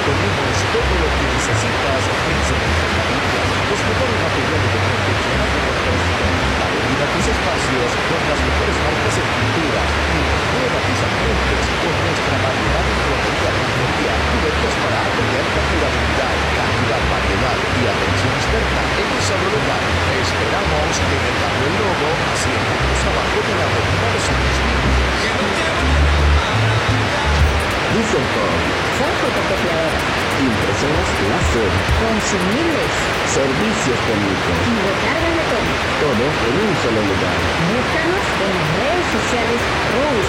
tenemos todo lo que necesitas en Cementerio. Los mejores materiales de construcción avenida tus espacios con las mejores marcas en pintura y nueva tus ambientes con nuestra variedad de joyería, tecnología, cubiertos para alta y alta durabilidad, calidad, variedad y atención experta en un solo lugar. Te esperamos en el barrio El Lobo, a 100 metros abajo de la avenida de San Luis. Dieselcom, son fotocopiadoras, impresoras láser, consumibles, servicios técnicos y recarga de todo. Todo en un solo lugar. Búscanos en las redes sociales Rose